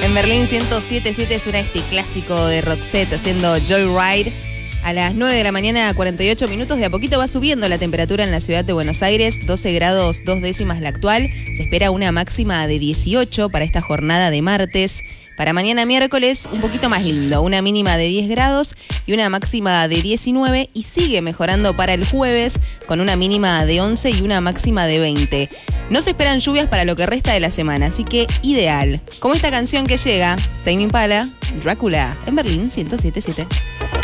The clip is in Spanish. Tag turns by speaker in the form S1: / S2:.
S1: En Berlín 107.7 suena este clásico de Roxette haciendo Joyride. A las 9 de la mañana, 48 minutos, de a poquito va subiendo la temperatura en la ciudad de Buenos Aires, 12 grados 2 décimas la actual. Se espera una máxima de 18 para esta jornada de martes. Para mañana miércoles, un poquito más lindo, una mínima de 10 grados y una máxima de 19, y sigue mejorando para el jueves con una mínima de 11 y una máxima de 20. No se esperan lluvias para lo que resta de la semana, así que ideal. Como esta canción que llega, Tame Impala, Drácula, en Berlín 107.7.